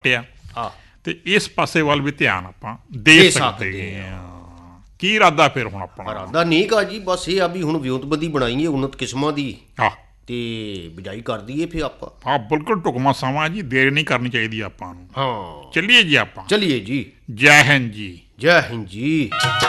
ਆ ਤੇ ਇਸ ਪਾਸੇ ਵੱਲ ਵੀ ਧਿਆਨ ਆਪਾਂ ਦੇ ਸਕਦੇ ਹਾਂ। ਕੀ ਇਰਾਦਾ ਫਿਰ ਹੁਣ ਆਪਣਾ? ਇਰਾਦਾ ਨਹੀਂ ਗਾ ਜੀ, ਬਸ ਇਹ ਆ ਵੀ ਹੁਣ ਵਿਉਂਤਬੰਦੀ ਬਣਾਈਏ ਉન્નਤ ਕਿਸਮਾਂ ਦੀ ਤੇ ਬਿਜਾਈ ਕਰ ਦਈਏ ਫਿਰ ਆਪਾਂ। ਹਾਂ ਬਿਲਕੁਲ ਢੁਕਵਾਂ ਸਮਾਂ ਜੀ, ਦੇਰ ਨਹੀਂ ਕਰਨੀ ਚਾਹੀਦੀ ਆਪਾਂ ਨੂੰ। ਹਾਂ ਚੱਲੀਏ ਜੀ ਆਪਾਂ। ਚੱਲੀਏ ਜੀ। ਜੈ ਹਿੰਦ ਜੀ। ਜੈ ਹਿੰਦ ਜੀ।